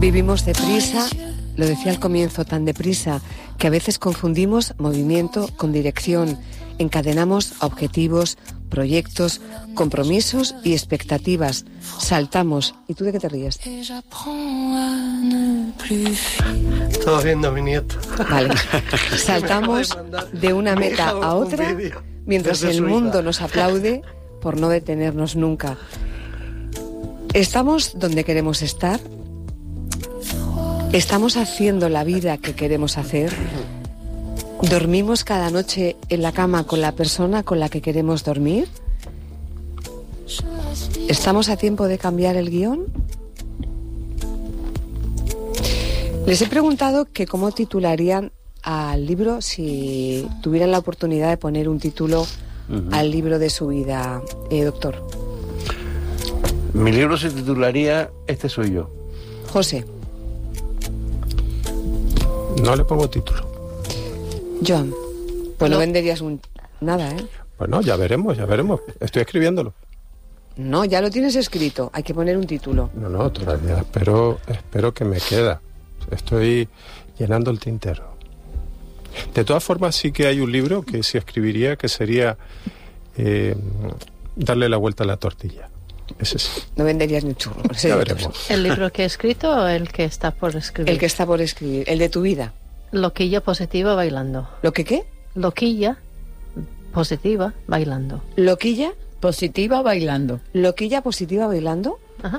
Vivimos deprisa, lo decía al comienzo, tan deprisa, que a veces confundimos movimiento con dirección. Encadenamos objetivos, proyectos, compromisos y expectativas. Saltamos. ¿Y tú de qué te ríes? Estaba viendo a mi nieto. Vale. Saltamos de una meta a otra mientras el mundo nos aplaude por no detenernos nunca. ¿Estamos donde queremos estar? ¿Estamos haciendo la vida que queremos hacer? ¿Dormimos cada noche en la cama con la persona con la que queremos dormir? ¿Estamos a tiempo de cambiar el guión? Les he preguntado que cómo titularían al libro si tuvieran la oportunidad de poner un título al libro de su vida, doctor. Mi libro se titularía Este soy yo. José. No le pongo título. Joan, pues no venderías nada, ¿eh? Bueno, ya veremos. Estoy escribiéndolo. No, ya lo tienes escrito. Hay que poner un título. No, todavía espero que me queda. Estoy llenando el tintero. De todas formas, sí que hay un libro que sí escribiría, que sería Darle la vuelta a la tortilla. Ese sí. No venderías ni churro. Ya veremos. ¿El libro que he escrito o el que está por escribir? El que está por escribir, el de tu vida. Loquilla positiva bailando. ¿Lo que qué? Loquilla positiva bailando. ¿Loquilla? Positiva bailando. ¿Loquilla positiva bailando? Ajá.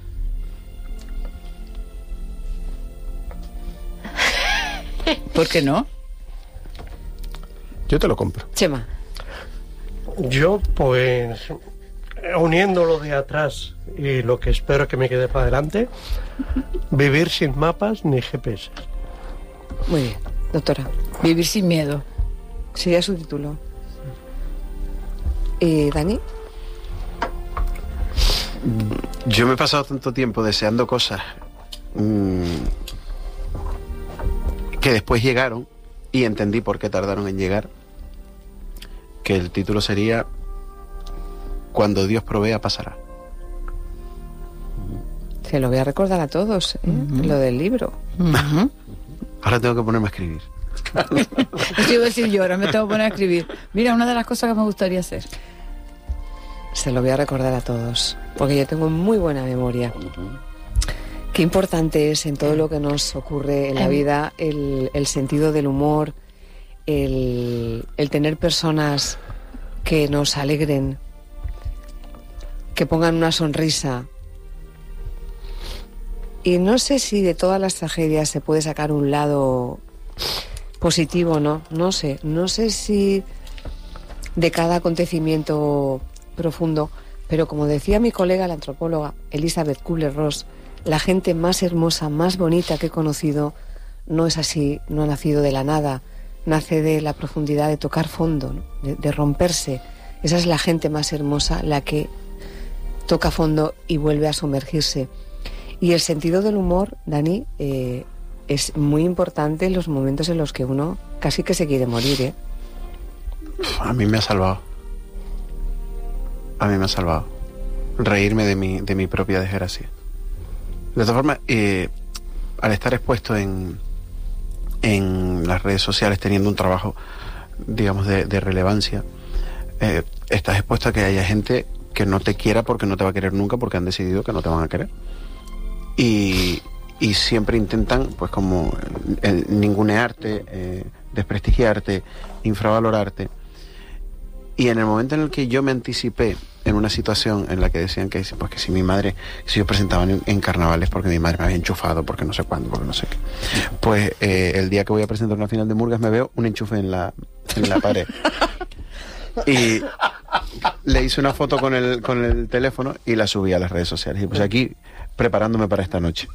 ¿Por qué no? Yo te lo compro. Chema. Yo, pues, uniendo lo de atrás y lo que espero que me quede para adelante, vivir sin mapas ni GPS. Muy bien, doctora. Vivir sin miedo. Sería su título. ¿Dani? Yo me he pasado tanto tiempo deseando cosas que después llegaron y entendí por qué tardaron en llegar, que el título sería Cuando Dios provea pasará. Se lo voy a recordar a todos, lo del libro. Ahora tengo que ponerme a escribir. Eso iba a decir yo, ahora me tengo que poner a escribir. Mira, una de las cosas que me gustaría hacer. Se lo voy a recordar a todos, porque yo tengo muy buena memoria. Qué importante es en todo lo que nos ocurre en la vida el sentido del humor, el tener personas que nos alegren, que pongan una sonrisa. Y no sé si de todas las tragedias se puede sacar un lado positivo, ¿no? No sé si de cada acontecimiento profundo, pero como decía mi colega, la antropóloga Elizabeth Kubler-Ross, la gente más hermosa, más bonita que he conocido no es así, no ha nacido de la nada, nace de la profundidad, de tocar fondo, ¿no? de romperse. Esa es la gente más hermosa, la que toca fondo y vuelve a sumergirse. Y el sentido del humor, Dani, es muy importante en los momentos en los que uno casi que se quiere morir, ¿eh? A mí me ha salvado. Reírme de mi propia desgracia. De todas formas, al estar expuesto en las redes sociales, teniendo un trabajo, digamos, de relevancia, estás expuesto a que haya gente que no te quiera porque no te va a querer nunca, porque han decidido que no te van a querer. Y siempre intentan, pues, como ningunearte, desprestigiarte, infravalorarte. Y en el momento en el que yo me anticipé en una situación en la que decían que, pues, que si yo presentaba en carnavales porque mi madre me había enchufado, porque no sé cuándo, porque no sé qué, pues el día que voy a presentar una final de Murgas me veo un enchufe en la pared. Y le hice una foto con el teléfono y la subí a las redes sociales. Y pues aquí, preparándome para esta noche.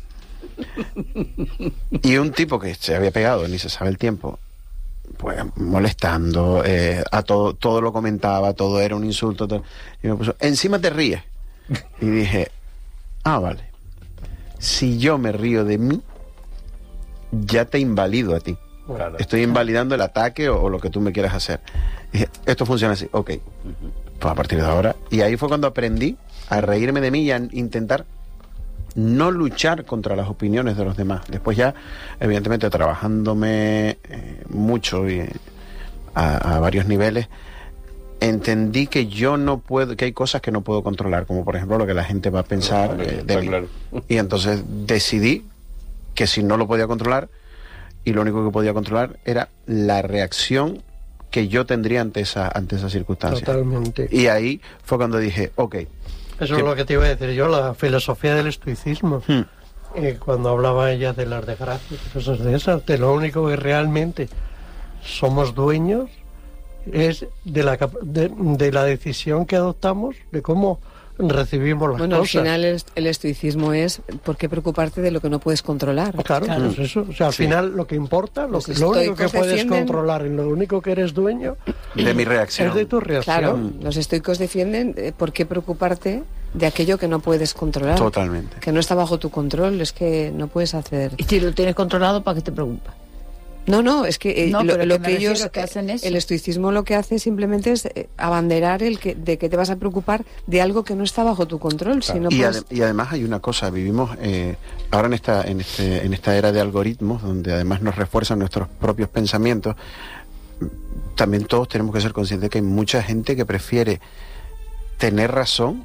Y un tipo que se había pegado, ni se sabe el tiempo, pues molestando, a todo lo comentaba, todo era un insulto, todo, y me puso, encima te ríes. Y dije, vale, si yo me río de mí, ya te invalido a ti. Claro. Estoy invalidando el ataque o lo que tú me quieras hacer. Y dije, esto funciona así, ok. Pues a partir de ahora. Y ahí fue cuando aprendí a reírme de mí y a intentar no luchar contra las opiniones de los demás. Después ya, evidentemente, trabajándome mucho y a varios niveles, entendí que yo no puedo, que hay cosas que no puedo controlar, como por ejemplo lo que la gente va a pensar de mí. Claro. Y entonces decidí que si no lo podía controlar, y lo único que podía controlar era la reacción que yo tendría ante esa circunstancia. Totalmente. Y ahí fue cuando dije, ok. Eso es lo que te iba a decir yo, la filosofía del estoicismo. Cuando hablaba ella de las desgracias y cosas de esas, de lo único que realmente somos dueños es de la decisión que adoptamos, de cómo recibimos las Bueno, cosas. al final el estoicismo es ¿por qué preocuparte de lo que no puedes controlar? Claro, pues eso. O sea, al final lo que importa, lo único que puedes controlar y lo único que eres dueño de mi reacción. es de tu reacción. Claro, los estoicos defienden ¿por qué preocuparte de aquello que no puedes controlar? Totalmente. Que no está bajo tu control, es que no puedes hacer... Y si lo tienes controlado, ¿para qué te preocupas? No, es que No, pero lo que me que refiero ellos, que hacen eso. el estoicismo lo que hace simplemente es abanderar de que te vas a preocupar de algo que no está bajo tu control. Si no Y, puedes... y además hay una cosa, vivimos ahora en esta era de algoritmos, donde además nos refuerzan nuestros propios pensamientos. También todos tenemos que ser conscientes de que hay mucha gente que prefiere tener razón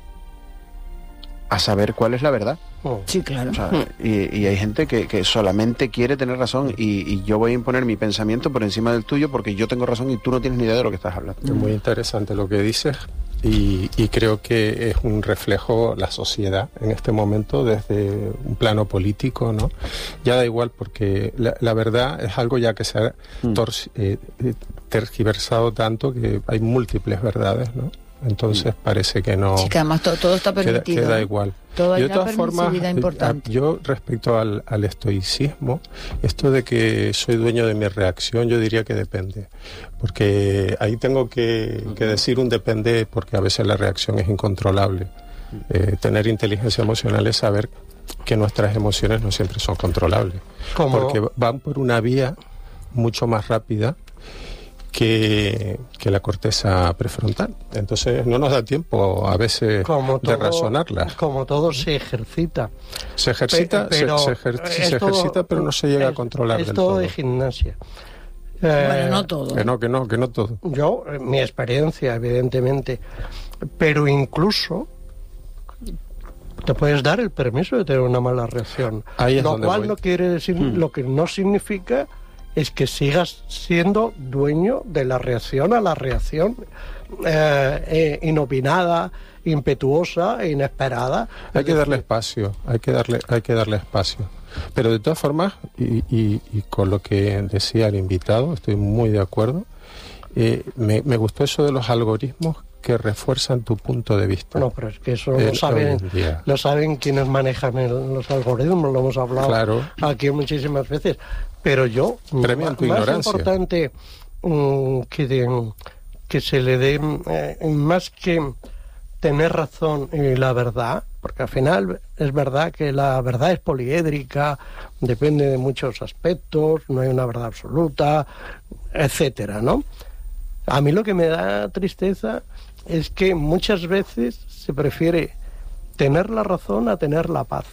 a saber cuál es la verdad. Sí, claro. O sea, y hay gente que solamente quiere tener razón y yo voy a imponer mi pensamiento por encima del tuyo porque yo tengo razón y tú no tienes ni idea de lo que estás hablando. Es muy interesante lo que dices y creo que es un reflejo la sociedad en este momento desde un plano político, ¿no? Ya da igual porque la verdad es algo ya que se ha tergiversado tanto que hay múltiples verdades, ¿no? Entonces parece que no... Sí, que además todo está permitido. Queda igual. Todo hay de una todas formas, permisividad importante. yo respecto al estoicismo, esto de que soy dueño de mi reacción, yo diría que depende. Porque ahí tengo que decir un depende porque a veces la reacción es incontrolable. Tener inteligencia emocional es saber que nuestras emociones no siempre son controlables. Porque van por una vía mucho más rápida que la corteza prefrontal. Entonces no nos da tiempo a veces de razonarlas. Como todo se ejercita. Se ejercita, pero no se llega a controlar es del todo todo. de gimnasia. Bueno, no todo. Que no todo. Yo, mi experiencia, evidentemente, pero incluso te puedes dar el permiso de tener una mala reacción. Ahí es lo donde cual voy. no quiere decir, lo que no significa es que sigas siendo dueño de la reacción a la reacción inopinada, impetuosa e inesperada. Hay que darle espacio, hay que darle espacio. Pero de todas formas, y con lo que decía el invitado, estoy muy de acuerdo, me gustó eso de los algoritmos que refuerzan tu punto de vista. No, pero es que eso lo saben quienes manejan los algoritmos, lo hemos hablado aquí muchísimas veces. Pero yo, premian tu más ignorancia. Importante que se le dé, más que tener razón y la verdad, porque al final es verdad que la verdad es poliédrica, depende de muchos aspectos, no hay una verdad absoluta, etcétera, ¿no? A mí lo que me da tristeza es que muchas veces se prefiere tener la razón a tener la paz.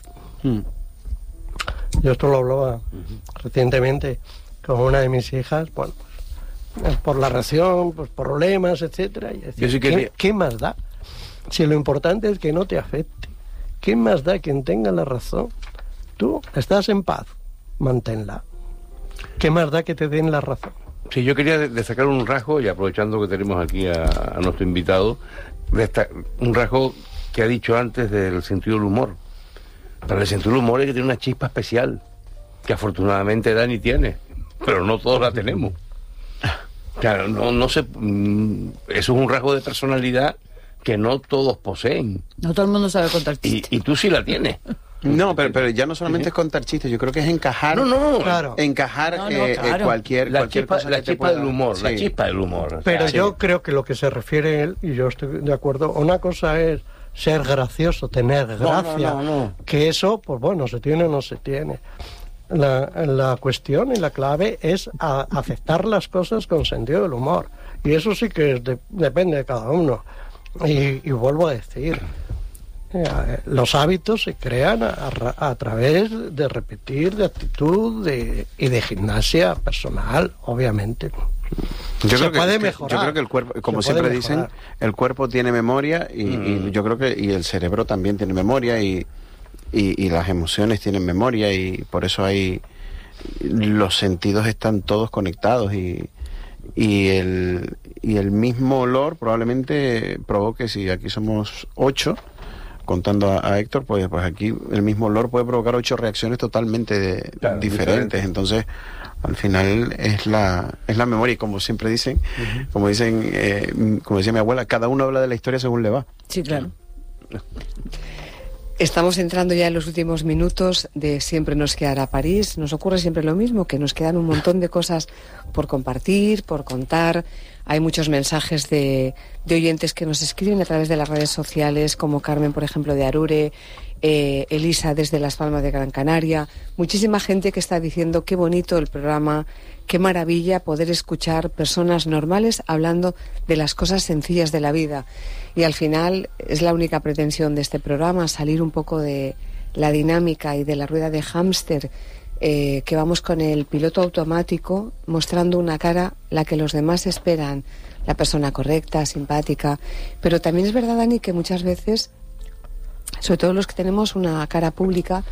Yo esto lo hablaba recientemente con una de mis hijas, bueno, por la reacción, pues problemas, etcétera, y decía, ¿qué más da? Si lo importante es que no te afecte, ¿qué más da quien tenga la razón? Tú estás en paz, manténla. ¿Qué más da que te den la razón? Sí, yo quería destacar un rasgo, y aprovechando que tenemos aquí a nuestro invitado, un rasgo que ha dicho antes del sentido del humor. Para el sentido del humor hay que tener una chispa especial, que afortunadamente Dani tiene, pero no todos la tenemos. Claro, no sé, eso es un rasgo de personalidad que no todos poseen. No todo el mundo sabe contar chistes. Y tú sí la tienes. No, pero ya no solamente es contar chistes, yo creo que es encajar. Claro. Encajar claro. cualquier cosa. La chispa del humor, la chispa del humor. Pero yo creo que lo que se refiere él, y yo estoy de acuerdo, una cosa es ser gracioso, tener gracia, que eso, pues bueno, se tiene o no se tiene. La cuestión y la clave es aceptar las cosas con sentido del humor. Y eso sí que depende de cada uno. Y vuelvo a decir, Los hábitos se crean a través de repetir, de actitud y de gimnasia personal, obviamente. Yo Se creo puede que mejorar. Yo creo que el cuerpo, como Se puede siempre dicen, mejorar. el cuerpo tiene memoria y yo creo que y el cerebro también tiene memoria y las emociones tienen memoria y por eso los sentidos están todos conectados y el mismo olor probablemente provoque, si aquí somos 8, contando a Héctor, pues aquí el mismo olor puede provocar 8 reacciones totalmente diferentes. Entonces, al final es la memoria y como siempre dicen, como decía mi abuela, cada uno habla de la historia según le va. Sí, claro. Estamos entrando ya en los últimos minutos de Siempre nos quedará París. Nos ocurre siempre lo mismo, que nos quedan un montón de cosas por compartir, por contar. Hay muchos mensajes de oyentes que nos escriben a través de las redes sociales, como Carmen, por ejemplo, de Arure, Elisa desde Las Palmas de Gran Canaria. Muchísima gente que está diciendo qué bonito el programa, qué maravilla poder escuchar personas normales hablando de las cosas sencillas de la vida. Y al final es la única pretensión de este programa, salir un poco de la dinámica y de la rueda de hámster, que vamos con el piloto automático mostrando una cara, la que los demás esperan, la persona correcta, simpática. Pero también es verdad, Dani, que muchas veces, sobre todo los que tenemos una cara pública,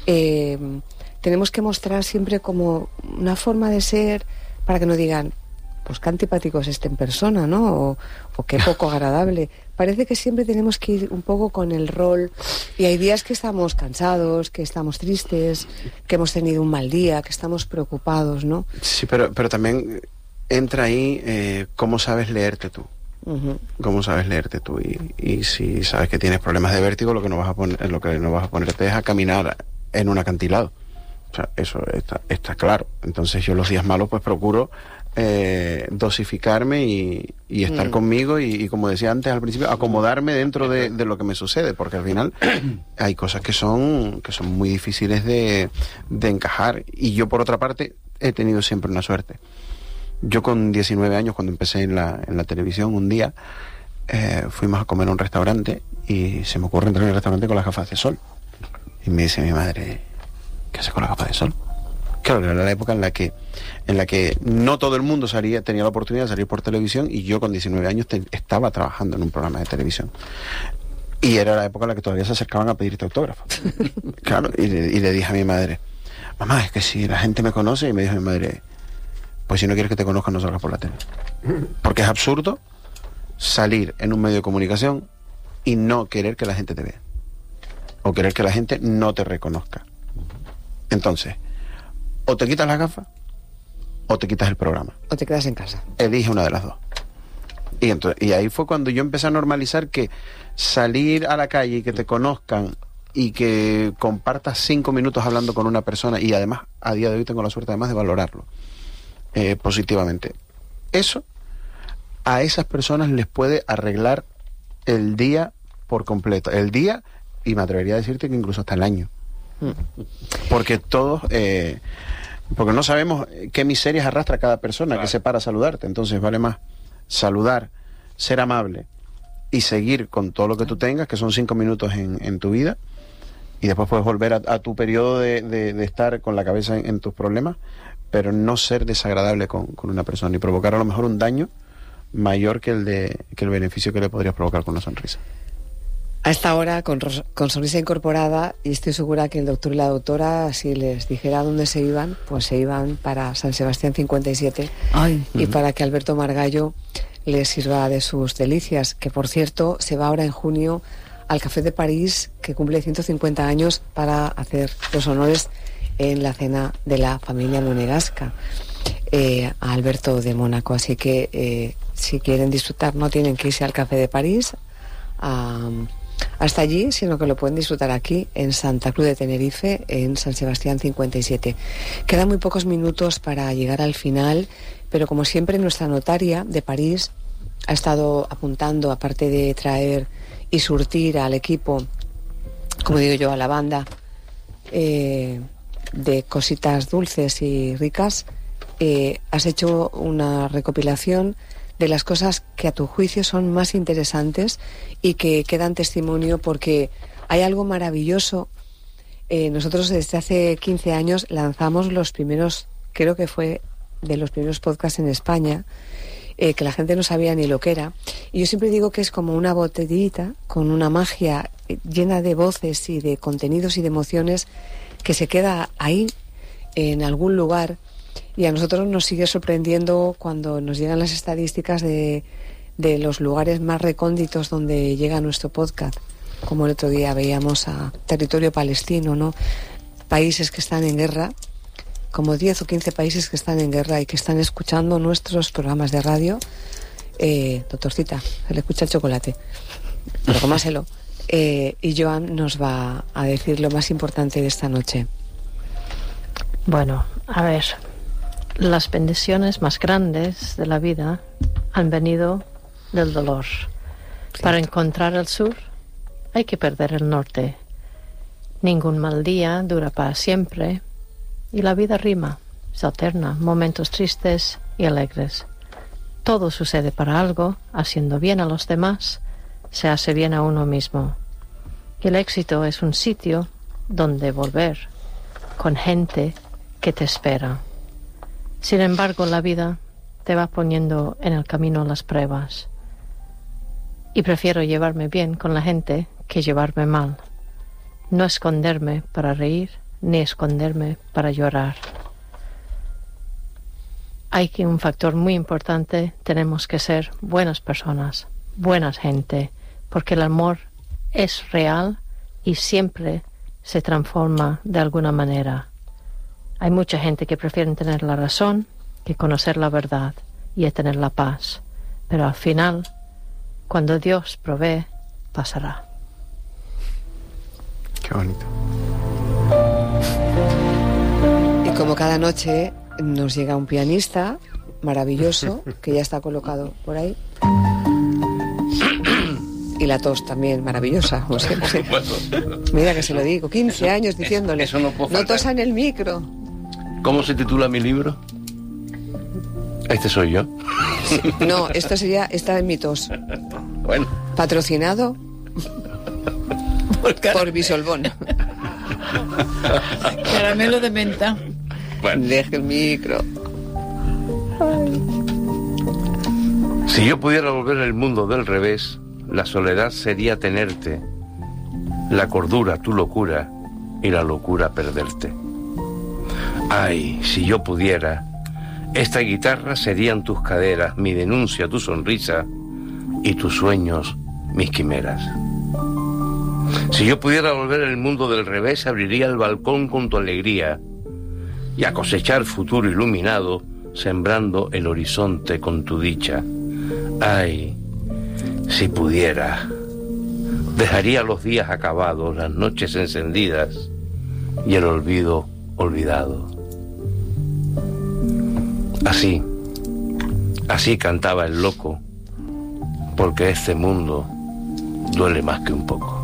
tenemos que mostrar siempre como una forma de ser para que no digan, pues qué antipático es este en persona, ¿no? O qué poco agradable. Parece que siempre tenemos que ir un poco con el rol y hay días que estamos cansados, que estamos tristes, que hemos tenido un mal día, que estamos preocupados, ¿no? Sí, pero también entra ahí cómo sabes leerte tú. Cómo sabes leerte tú y si sabes que tienes problemas de vértigo, lo que no vas a ponerte es a caminar en un acantilado. O sea, eso está claro. Entonces yo los días malos pues procuro dosificarme y estar conmigo y como decía antes al principio, acomodarme dentro de lo que me sucede, porque al final hay cosas que son muy difíciles de encajar. Y yo, por otra parte, he tenido siempre una suerte. Yo con 19 años, cuando empecé en la televisión, un día fuimos a comer a un restaurante y se me ocurre entrar en el restaurante con las gafas de sol. Y me dice mi madre, ¿qué haces con las gafas de sol? Claro, era la época en la que no todo el mundo tenía la oportunidad de salir por televisión y yo con 19 años estaba trabajando en un programa de televisión. Y era la época en la que todavía se acercaban a pedirte autógrafos. Claro, y le dije a mi madre, mamá, es que si la gente me conoce, y me dijo mi madre, pues si no quieres que te conozcan, no salgas por la tele. Porque es absurdo salir en un medio de comunicación y no querer que la gente te vea. O querer que la gente no te reconozca. Entonces, o te quitas las gafas o te quitas el programa. O te quedas en casa. Elige una de las dos. Y ahí fue cuando yo empecé a normalizar que salir a la calle y que te conozcan y que compartas 5 minutos hablando con una persona, y además a día de hoy tengo la suerte además de valorarlo positivamente. Eso a esas personas les puede arreglar el día por completo. El día, y me atrevería a decirte que incluso hasta el año. Porque todos... porque no sabemos qué miserias arrastra cada persona que se para a saludarte. Entonces vale más saludar, ser amable y seguir con todo lo que tú tengas, que son 5 minutos en tu vida, y después puedes volver a tu periodo de estar con la cabeza en tus problemas, pero no ser desagradable con una persona y provocar a lo mejor un daño mayor que el beneficio que le podrías provocar con una sonrisa. A esta hora, con sonrisa incorporada, y estoy segura que el doctor y la doctora, si les dijera dónde se iban, pues se iban para San Sebastián 57. Ay. Y para que Alberto Margallo les sirva de sus delicias, que por cierto se va ahora en junio al Café de París, que cumple 150 años, para hacer los honores en la cena de la familia monegasca a Alberto de Mónaco. Así que si quieren disfrutar, no tienen que irse al Café de París hasta allí, sino que lo pueden disfrutar aquí en Santa Cruz de Tenerife, en San Sebastián 57. Quedan muy pocos minutos para llegar al final, pero como siempre nuestra notaria de París ha estado apuntando, aparte de traer y surtir al equipo, como digo yo, a la banda, de cositas dulces y ricas, has hecho una recopilación de las cosas que a tu juicio son más interesantes y que quedan testimonio, porque hay algo maravilloso. Nosotros desde hace 15 años lanzamos los primeros, creo que fue de los primeros podcasts en España, que la gente no sabía ni lo que era. Y yo siempre digo que es como una botellita con una magia llena de voces y de contenidos y de emociones que se queda ahí, en algún lugar. Y a nosotros nos sigue sorprendiendo cuando nos llegan las estadísticas de los lugares más recónditos donde llega nuestro podcast. Como el otro día veíamos a territorio palestino, ¿no? Países que están en guerra, como 10 o 15 países que están en guerra y que están escuchando nuestros programas de radio. Doctorcita, se le escucha el chocolate, pero cómaselo. Y Joan nos va a decir lo más importante de esta noche. Bueno, a ver, las bendiciones más grandes de la vida han venido del dolor. Cierto. Para encontrar el sur hay que perder el norte. Ningún mal día dura para siempre y la vida rima, se alterna, momentos tristes y alegres. Todo sucede para algo, haciendo bien a los demás, se hace bien a uno mismo. Y el éxito es un sitio donde volver, con gente que te espera. Sin embargo, la vida te va poniendo en el camino las pruebas. Y prefiero llevarme bien con la gente que llevarme mal. No esconderme para reír, ni esconderme para llorar. Hay que un factor muy importante, tenemos que ser buenas personas, buenas gente, porque el amor es real y siempre se transforma de alguna manera. Hay mucha gente que prefiere tener la razón que conocer la verdad y tener la paz, pero al final, cuando Dios provee, pasará. Qué bonito. Y como cada noche nos llega un pianista maravilloso que ya está colocado por ahí. Y la tos también maravillosa, como siempre. Mira que se lo digo, 15 años diciéndole, eso no tosa en el micro. ¿Cómo se titula mi libro? Este soy yo. Sí, no, esto sería Esta es mi tos. Bueno. Patrocinado por Bisolbón. Caramelo de menta. Bueno. Deje el micro. Si yo pudiera volver el mundo del revés, la soledad sería tenerte, la cordura tu locura y la locura perderte. Ay, si yo pudiera, esta guitarra serían tus caderas, mi denuncia tu sonrisa y tus sueños mis quimeras. Si yo pudiera volver el mundo del revés, abriría el balcón con tu alegría y a cosechar futuro iluminado, sembrando el horizonte con tu dicha. Ay, si pudiera, dejaría los días acabados, las noches encendidas y el olvido olvidado. Así cantaba el loco, porque este mundo duele más que un poco.